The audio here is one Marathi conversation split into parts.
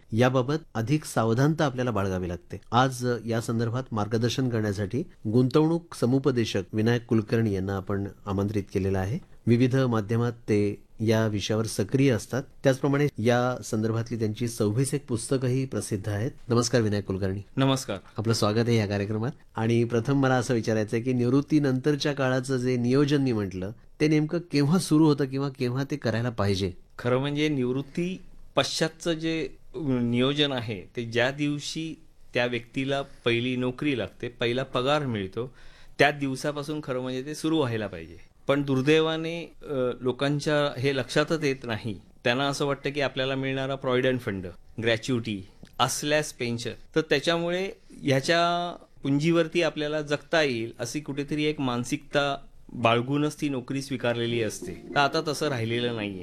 याबाबत अधिक सावधानता आपल्याला बाळगावी लागते. आज या संदर्भात मार्गदर्शन करण्यासाठी गुंतवणूक समुपदेशक विनायक कुलकर्णी यांना आपण आमंत्रित केलेलं आहे. विविध माध्यमात ते या विषयावर सक्रिय असतात. त्याचप्रमाणे या संदर्भातली त्यांची 26 एक पुस्तकंही प्रसिद्ध आहेत. नमस्कार विनायक कुलकर्णी. नमस्कार. आपलं स्वागत आहे या कार्यक्रमात. आणि प्रथम मला असं विचारायचं आहे की निवृत्तीनंतरच्या काळाचं जे नियोजन मी म्हटलं ते नेमकं केव्हा सुरू होतं किंवा केव्हा ते करायला पाहिजे? खरं म्हणजे निवृत्ती पश्चातचं जे नियोजन आहे ते ज्या दिवशी त्या व्यक्तीला पहिली नोकरी लागते, पहिला पगार मिळतो, त्या दिवसापासून खरं म्हणजे ते सुरू व्हायला पाहिजे. पण दुर्दैवाने लोकांच्या हे लक्षातच येत नाही. त्यांना असं वाटतं की आपल्याला मिळणारा प्रॉव्हिडंट फंड, ग्रॅच्युटी असल्यास पेन्शन, तर त्याच्यामुळे ह्याच्या पुंजीवरती आपल्याला जगता येईल अशी कुठेतरी एक मानसिकता बाळगूनच ती नोकरी स्वीकारलेली असते. तर आता तसं राहिलेलं नाहीये.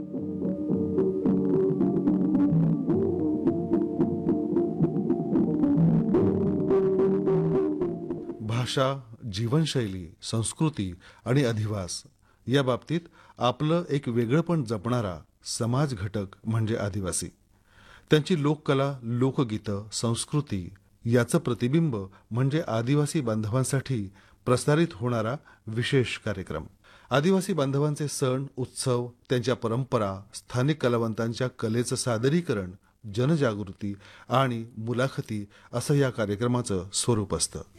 भाषा, जीवनशैली, संस्कृती आणि अधिवास या बाबतीत आपलं एक वेगळंपण जपणारा समाज घटक म्हणजे आदिवासी. त्यांची लोककला, लोकगीतं, संस्कृती याचं प्रतिबिंब म्हणजे आदिवासी बांधवांसाठी प्रसारित होणारा विशेष कार्यक्रम. आदिवासी बांधवांचे सण, उत्सव, त्यांच्या परंपरा, स्थानिक कलावंतांच्या कलेचं सादरीकरण, जनजागृती आणि मुलाखती असं या कार्यक्रमाचं स्वरूप असतं.